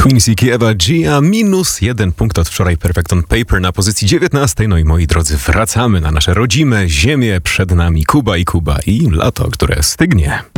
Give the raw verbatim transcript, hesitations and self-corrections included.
Quincy Kieva Gia minus jeden punkt od wczoraj. Perfect on Paper na pozycji dziewiętnastej. No i moi drodzy, wracamy na nasze rodzime ziemię. Przed nami Kuba i Kuba i lato, które stygnie.